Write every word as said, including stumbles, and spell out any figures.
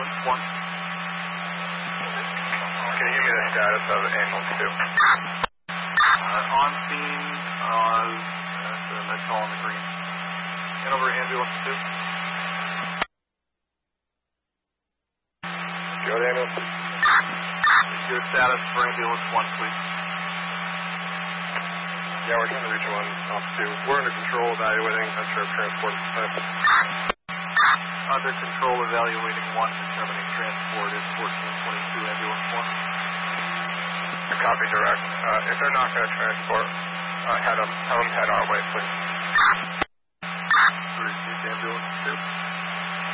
ambulance one. Can you give me the status of ambulance two? Uh, on scene, uh, that's a med call on the green. And over ambulance two. Go to ambulance. Your status for ambulance one, please. Yeah, we're trying to reach one off two. We're under control, evaluating unsure transport. Under control, evaluating one, determining transport is fourteen twenty-two, ambulance one. Copy direct. Uh, if they're not going to transport, uh, head them, tell them to head our way, please.